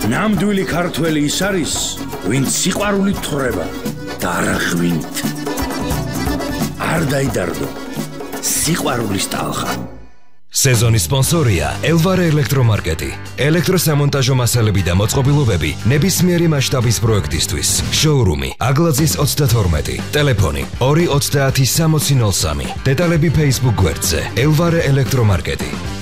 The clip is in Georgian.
ნამდვილი ქართველი ის არის, ვინც სიყვარულით თხრება და არა ღვინით. არ დაიდარდო. სიყვარულის ტალღა. სეზონის სპონსორია ელვარე ელექტრომარკეტი. ელექტროსამონტაჟო მასალები და მოწყობილობები ნებისმიერი მასშტაბის პროექტისთვის. შოურუმი აგლაძის 32. ტელეფონი 230 6003. დეტალები Facebook გვერდზე ელვარე ელექტრომარკეტი.